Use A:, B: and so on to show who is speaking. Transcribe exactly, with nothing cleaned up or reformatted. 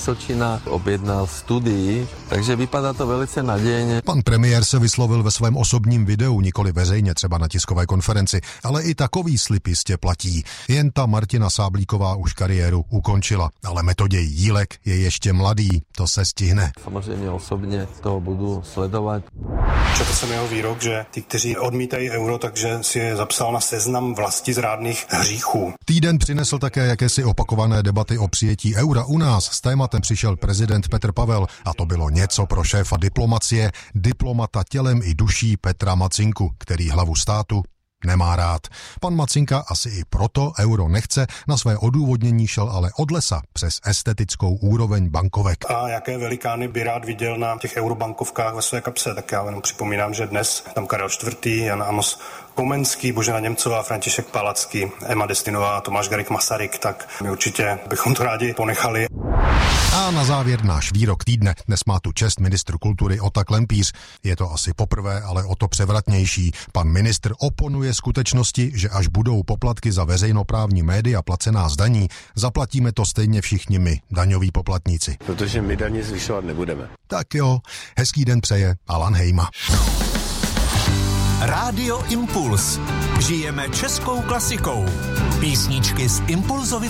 A: Vysočina objednal studii, takže vypadá to velice nadějně.
B: Pan premiér se vyslovil ve svém osobním videu, nikoli veřejně třeba na tiskové konferenci, ale i takový slib jistě platí. Jen ta Martina Sáblíková už kariéru ukončila, ale Metoděj Jílek je ještě mladý, to se stihne.
A: Samozřejmě osobně toho budu sledovat.
C: Četl jsem jeho výrok, že ty, kteří odmítají euro, takže si je zapsal na seznam vlastizrádných hříchů.
B: Týden přinesl také jakési opakované debaty o přijetí eura u nás. S tématem přišel prezident Petr Pavel a to bylo něco pro šéfa diplomacie, diplomata tělem i duší Petra Macinku, který hlavu státu nemá rád. Pan Macinka asi i proto euro nechce, na své odůvodnění šel ale od lesa přes estetickou úroveň bankovek.
C: A jaké velikány by rád viděl na těch eurobankovkách ve své kapse, tak já jenom připomínám, že dnes tam Karel čtvrtý, Jan Amos Komenský, Božena Němcová, František Palacký, Emma Destinová, Tomáš Garrigue Masaryk, tak my určitě bychom to rádi ponechali.
B: A na závěr náš výrok týdne. Dnes má tu čest ministr kultury Ota Klempíř. Je to asi poprvé, ale o to převratnější. Pan ministr oponuje skutečnosti, že až budou poplatky za veřejnoprávní média placená z daní, zaplatíme to stejně všichni my, daňoví poplatníci.
D: Protože my daně zvyšovat nebudeme.
B: Tak jo, hezký den přeje Alan Hejma.
E: Rádio Impuls. Žijeme českou klasikou. Písničky z Impulzovy